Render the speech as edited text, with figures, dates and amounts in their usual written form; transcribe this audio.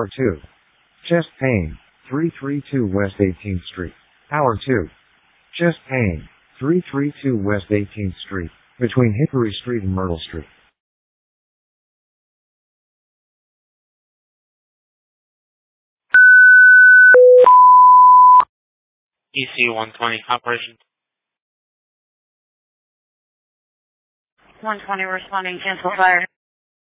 Hour 2. Chest pain, 332 West 18th Street. Hour 2. Chest pain, 332 West 18th Street, between Hickory Street and Myrtle Street. EC-120, operation. 120 responding, cancel fire.